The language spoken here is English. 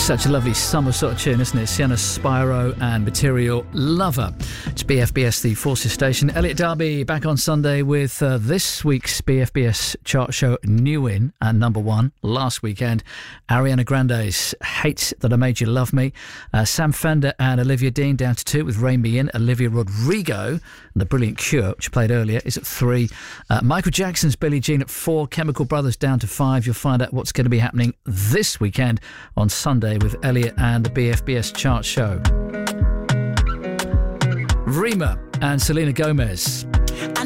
Such a lovely summer sort of tune, isn't it? Sienna Spyro and Material Lover. It's BFBS, the Forces station. Elliot Darby back on Sunday with this week's BFBS chart show new in at number one. Last weekend, Ariana Grande's Hate That I Made You Love Me. Sam Fender and Olivia Dean down to 2 with Rain Me In. Olivia Rodrigo and The Brilliant Cure, which played earlier, is at 3. Michael Jackson's Billie Jean at 4. Chemical Brothers down to 5. You'll find out what's going to be happening this weekend on Sunday with Elliot and the BFBS chart show. Rima and Selena Gomez. I